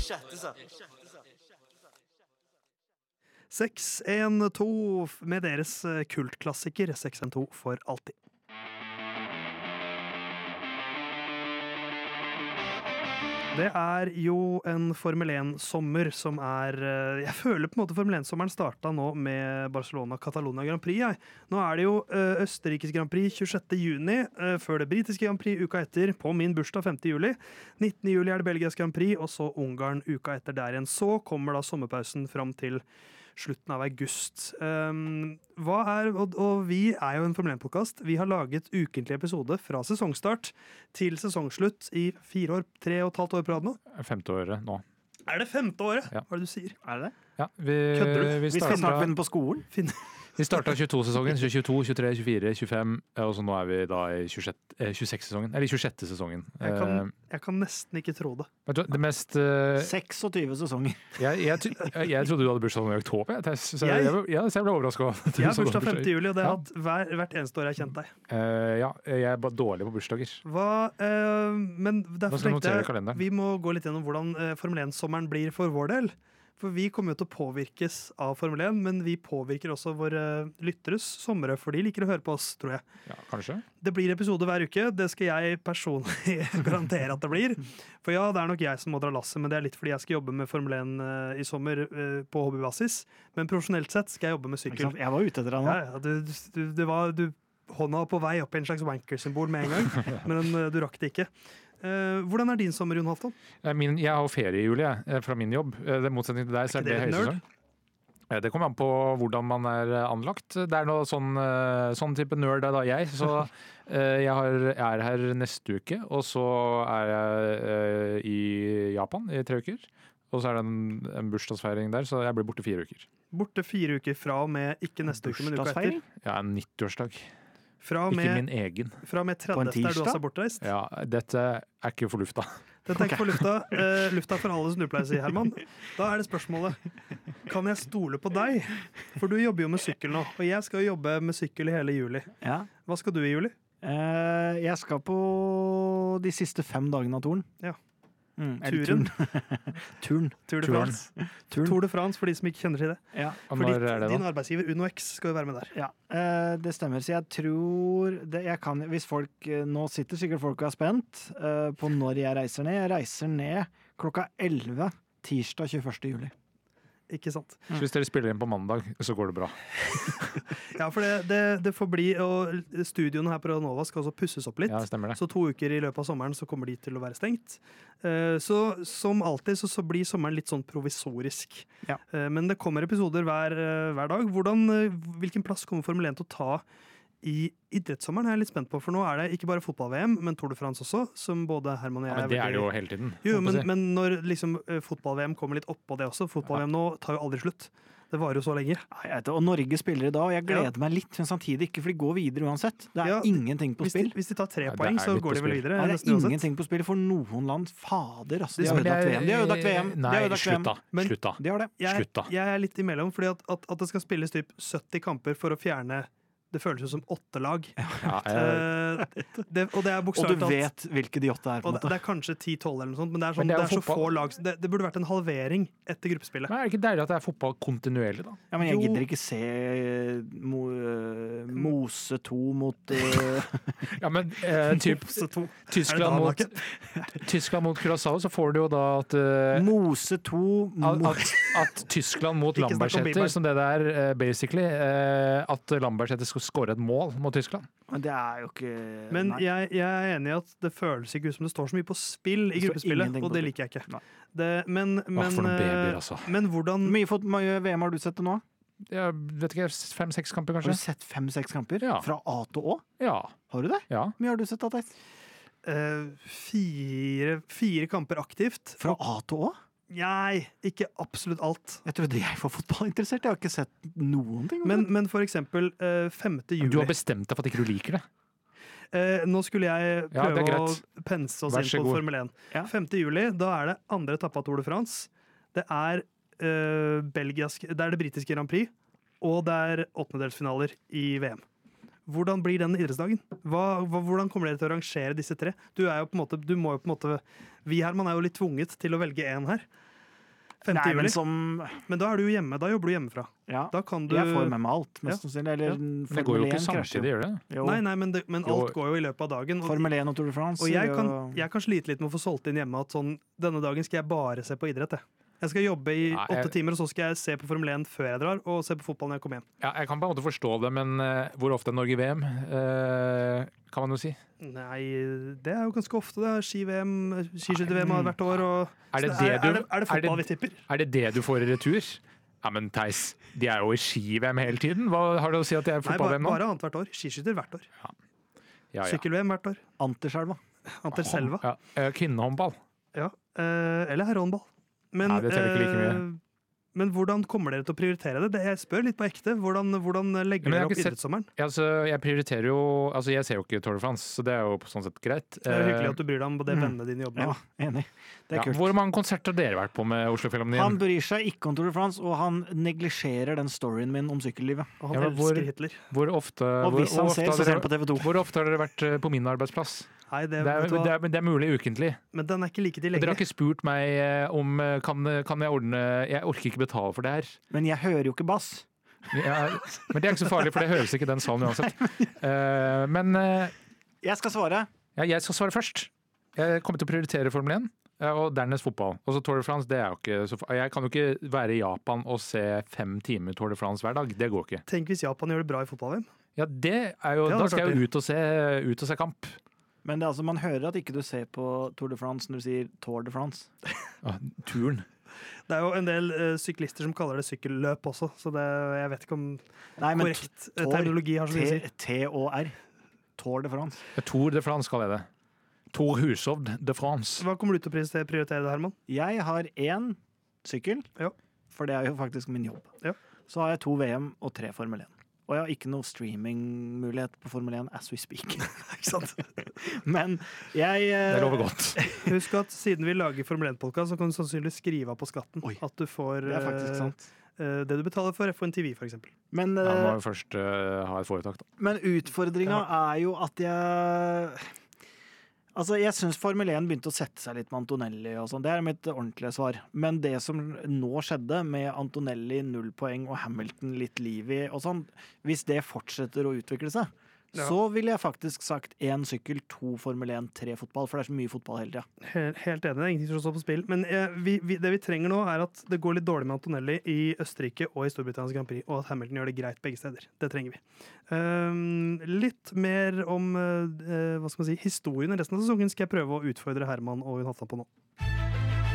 6-1-2 med deres kultklassiker 6-1-2 for alltid. Det jo en Formel 1-sommer som jeg føler på en måte Formel 1-sommeren startet nå med Barcelona-Catalonia Grand Prix. Nå det jo Østerrikes Grand Prix 26. juni, før det britiske Grand Prix uka etter, på min bursdag 5. juli. 19. juli det Belgias Grand Prix, og så Ungarn uka etter der igjen. Så kommer da sommerpausen fram til slutten av august. Og vi jo en Formel 1-podcast. Vi har laget ukentlig episode fra sesongstart til sesongslutt i 4 år, 3,5 år på rad nå. 5. året nå. Det 5. året? Ja. Hva det du sier? Det? Ja, vi skal snart begynne på skolen. Vi startet 22-sesongen, 22, 23, 24, 25, og så nå vi da i 26-sesongen, eller i 26. sesongen. Jeg kan nesten ikke tro det. Det mest... 26 sesonger. Jeg trodde du hadde bursdag i oktober, så jeg ble overrasket. Jeg har bursdag 5. juli, og det har hatt hvert eneste år jeg har kjent deg. Ja, jeg bare dårlig på bursdager. Men derfor tenkte jeg, vi må gå litt gjennom hvordan Formel 1-sommeren blir for vår del. For vi kommer jo til å påvirkes av Formel 1, men vi påvirker også våre lytteres somre, for de liker å høre på oss, tror jeg. Ja, kanskje. Det blir episode hver uke, det skal jeg personlig garantere at det blir. For ja, det nok jeg som må dra lasset, men det litt fordi jeg skal jobbe med Formel 1 i sommer på hobbybasis. Men profesjonelt sett skal jeg jobbe med sykkel. Jeg var ute etter deg nå. Du hånda på vei opp i en slags wanker-symbol med en gang, men du rakk det ikke. Hvordan din sommer, Jon Halvdan? Jeg har ferie i juli fra min jobb. Det motsetning til deg, så det høysesong. Det kommer an på hvordan man anlagt. Det noe sånn type nerd da jeg, så jeg her neste uke, og så jeg i Japan i 3 uker. Og så det en bursdagsfeiring der, så jeg blir borte 4 uker. Borte 4 uker fra og med ikke neste uke, men uka etter? Ja, en 90-årsdag. Ikke min egen. Fra og med 30. Der du også bortreist? Ja, dette ikke for lufta. Dette ikke for lufta. Lufta for alle, som du pleier å si, Herman. Da det spørsmålet, kan jeg stole på deg? For du jobber jo med sykkel nå, og jeg skal jobbe med sykkel i hele juli. Ja. Hva skal du i juli? Jeg skal på de siste 5 dagene av turen. Ja. Turen. Tour de France. Tour de France, for de som ikke kjenner til det. Ja. Fordi din arbeidsgiver UnoX skal jo være med der. Ja, det stemmer. Så jeg tror hvis folk, nå sitter sikkert folk og spent på når jeg reiser ned. Jeg reiser ned klokka 11 tirsdag 21. juli. Ikke sant? Så hvis dere spiller inn på mandag, så går det bra. Ja, for det får bli, og studioene her på Radionova skal også pusses opp litt. Ja, stemmer det. Så 2 uker i løpet av sommeren så kommer de til å være stengt. Så som alltid så blir sommeren litt sånn provisorisk. Ja. Men det kommer episoder hver dag. Hvilken plass kommer Formel 1 til å ta i idrettssommeren? Jeg litt spent på, for nå det ikke bare fotball-VM, men Tour de France også, som både Herman og jeg men det det jo hele tiden. Jo, men når liksom fotball-VM kommer litt opp på det også, fotball-VM nå tar jo aldri slutt. Det varer jo så lenge. Og Norge spiller i dag, og jeg gleder meg litt, men samtidig ikke, for de går videre uansett. Det ingenting på spill. Hvis de tar 3 poeng, så går de vel videre. Det ingenting på spill for noen land. Fader, altså. De har ødelagt VM. Nei, slutt da. De har det. Jeg litt imellom, fordi at det skal spilles typ 70 kamper for å fjerne. Det føles jo som 8 lag. Og det bokstavelig talt. Og du vet hvilke de 8 på en måte. Det kanskje 10-12 eller noe sånt, men det så få lag. Det burde vært en halvering etter gruppespillet. Men det ikke deilig at det fotball kontinuerlig, da? Ja, men jeg gidder ikke se Mose 2 mot Ja, men typ Tyskland mot Curaçao, så får du jo da at Mose 2 at Tyskland mot Lambertseter, som det basically, at Lambertseter skal skåre et mål mot Tyskland. Men det jo ikke... Men jeg enig i at det føles ikke ut som det står så mye på spill i gruppespillet, og det liker jeg ikke. Men for noen babyer, altså. Men hvordan... Mye VM har du sett det nå? Jeg vet ikke, 5-6 kamper kanskje. Har du sett 5-6 kamper? Ja. Fra A til Å? Ja. Har du det? Ja. Hvor mye har du sett da, Theis? 4 kamper aktivt. Fra A til Å? Nei, ikke absolutt alt. Jeg trodde jeg var fotballinteressert. Jeg har ikke sett noen ting. Men for eksempel 5. juli. Du har bestemt deg for at ikke du liker det. Nå skulle jeg prøve å pense oss inn på Formel 1. Ja. 5. juli, da det andre etappe av Tour de France. Det det britiske Grand Prix, og det 8-delsfinaler i VM. Hvordan blir den idrettsdagen? Hvordan kommer dere til å rangere disse 3? Vi Herman jo litt tvunget til å velge en her. 5. Nei, juli. men Men da er du jo hjemme, da jobber du hjemmefra. ja, Da kan du jeg får med meg alt, mest sannsynlig. Eller Ja. Men det går jo ikke samtidig, gjør det? Jo. Nei, men Jo. alt går jo i løpet av dagen. Formel 1 og Tour de France. Og jeg og- kan slite litt med å få solgt inn hjemme at sånn, denne dagen skal jeg bare se på idrett. Jeg skal jobbe i Nei, 8 timer, og så skal jeg se på Formel 1 før jeg drar, og se på fotball når jeg kommer hjem. Ja, jeg kan på en måte forstå det, men hvor ofte er Norge-VM? Kan man jo si. Nei, det er jo ganske ofte. Det er ski-VM, skiskytter-VM hvert år. Og, Er det så det du- er det fotball vi tipper? Er det det du får i retur? Ja, men Theis, de er jo i ski-VM hele tiden. Hva har det å si at de er i Nei, fotball-VM nå? bare annethvert år. Skiskytter hvert år. Ja, ja. Sykkel-VM hvert år. Anterselva. Anterselva. Ja. Kvinnehåndball. Ja. Eller herrehåndball. Men, Nei, det teller ikke like mye. Men hvordan kommer dere til å prioritere det? Jeg spør litt på ekte. Hvordan legger Men jeg har dere opp ikke sett- idrettssommeren? Ja, altså, jeg prioriterer jo Altså, jeg ser jo ikke Tour de France, så det er jo på sånn sett greit. Det er jo hyggelig at du bryr deg om det vennene dine jobber Ja, med. enig. Det er Ja, kult. hvor mange konserter har dere vært på med Oslofilharmonien? Han bryr seg ikke om Tour de France, og han neglisjerer den storyen min om sykkellivet. Og han Ja, men hvor- elsker Hitler. Hvor ofte, Og hvis han ser, har så ser han dere, på TV 2. hvor ofte har dere vært på min arbeidsplass? Nei, Det vet du hva? det er mulig ukentlig. Men den er ikke like Dere har tilgjengelig. ikke spurt meg om kan jeg ordne Jeg orker ikke betale for det her. Men jeg hører jo ikke bass. Ja, men det er ikke så farlig, for det høres ikke i den salen uansett. Jeg skal svare. Ja, jeg skal svare først. Jeg kommer til å prioritere Formel 1. Og dernest fotball. Og så Tour de France, det er jo ikke så Jeg kan jo ikke være i Japan og se 5 timer Tour de France hver dag. Det går ikke. Tenk hvis Japan gjør det bra i fotball-VM. Ja, det er jo Det hadde Da vært skal jeg artig. jo ut og se kamp. Men det er altså, man hører at ikke du ser på Tour de France når du sier Tour de France. Turen. Det er jo en del syklister som kaller det sykkelløp også, så jeg vet ikke om Nei, men korrekt terminologi har så mye å si. T-O-R. Tour de France. Tour de France kaller jeg det. Tor Hushovd de France. Hva kommer du til å prioritere det, Herman? Jeg har 1 sykkel, Ja. for det er jo faktisk min jobb. Ja. Så har jeg 2 VM og 3 Formel 1. Og jeg har ikke noe streamingmulighet på Formel 1 as we speak. Ikke sant? Men jeg Det lover godt. Husk at siden vi lager Formel 1-podkast, så kan du sannsynligvis skrive av på skatten Oi. at du får Det er faktisk sant. det du betaler for F1 TV, for eksempel. Men, Ja, må jo først ha et foretak, da. men utfordringa er jo at jeg Altså, jeg syns Formel 1 begynte å sette seg litt med Antonelli og sånn. Det er mitt ordentlige svar. Men det som nå skjedde med Antonelli 0 poeng og Hamilton litt liv i og sånn, hvis det fortsetter å utvikle seg, Ja. så ville jeg faktisk sagt 1 sykkel, 2 Formel 1, 3 fotball. For det er så mye fotball hele tida. Helt enig, det er ingenting som står på spill. Men det vi trenger nå, er at det går litt dårlig med Antonelli i Østerrike og i Storbritannias Grand Prix, og at Hamilton gjør det greit begge steder. Det trenger vi. Litt mer om hva skal man si, historien i resten av sesongen skal jeg prøve å utfordre Herman og Jonathan på nå.